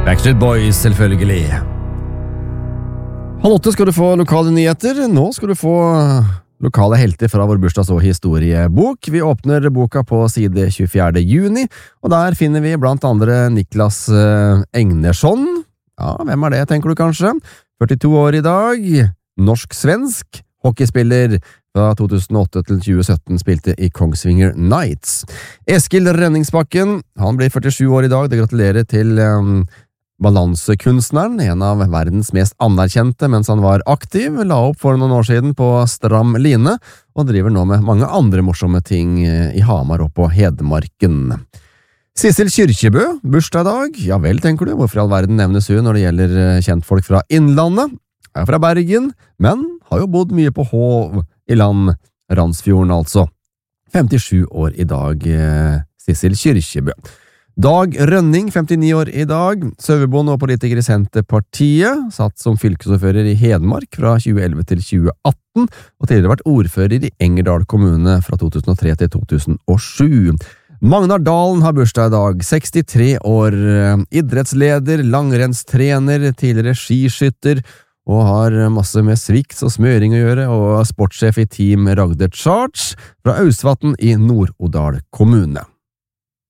Backstreet Boys, selvfølgelig. 7:30 skal du få lokale nyheter. Nå skal du få lokale helter fra vår bursdags- og historiebok. Vi åpner boka på side 24. juni, og der finner vi blant andre Niklas Egnersson. Ja, hvem er det, tenker du kanskje? 42 år i dag, norsk-svensk, hockeyspiller fra 2008 til 2017, spilte i Kongsvinger Knights. Eskil Rønningsbakken, han blir 47 år i dag. Det gratulerer til balansekunstneren, en av verdens mest anerkjente mens han var aktiv, la opp for noen år siden på Stram Line, og driver nå med mange andre morsomme ting i Hamar og på Hedmarken. Sissel Kyrkjebø, bursdag i dag. Ja vel, tenker du, hvorfor i all verden nevnes hun når det gjelder kjentfolk fra Innlandet? Er fra Bergen, men har jo bodd mye på Hov i land, Randsfjorden altså. 57 år i dag, Sissel Kyrkjebø. Dag Rønning, 59 år i dag, søverbond og politiker i Senterpartiet, satt som fylkesordfører i Hedmark fra 2011 til 2018, og tidligere vært ordfører i Engerdal kommune fra 2003 til 2007. Magnar Dalen har bursdag i dag, 63 år, idrettsleder, langrennstrener, tidligere skiskytter, og har masse med sviks og smøring å gjøre, og sportssjef i Team Ragde Charge fra Ausvatn i Nord-Odal kommune.